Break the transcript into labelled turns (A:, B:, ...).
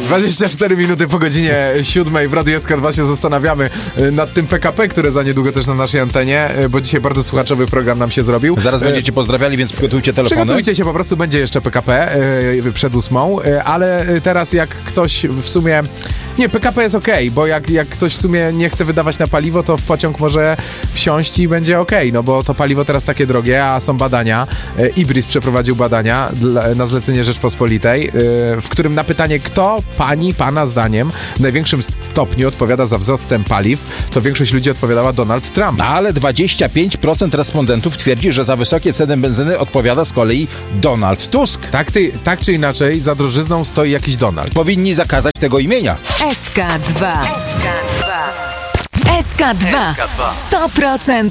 A: 24 minuty po godzinie 7 w Radiu SK2 się zastanawiamy nad tym PKP, które za niedługo też na naszej antenie, bo dzisiaj bardzo słuchaczowy program nam się zrobił.
B: Zaraz będziecie pozdrawiali, więc przygotujcie telefony.
A: Przygotujcie się, po prostu będzie jeszcze PKP przed 8, ale teraz jak ktoś w sumie... Nie, PKP jest okej, bo jak ktoś w sumie nie chce wydawać na paliwo, to w pociąg może wsiąść i będzie okej, no bo to paliwo teraz takie drogie, a są badania. Ibris przeprowadził badania na zlecenie Rzeczpospolitej, w którym na pytanie, kto pana zdaniem w największym stopniu odpowiada za wzrost cen paliw, to większość ludzi odpowiadała Donald Trump.
B: Ale 25% respondentów twierdzi, że za wysokie ceny benzyny odpowiada z kolei Donald Tusk.
A: Tak czy inaczej, za drożyzną stoi jakiś Donald.
B: Powinni zakazać tego imienia.
C: SK2. SK2. 100%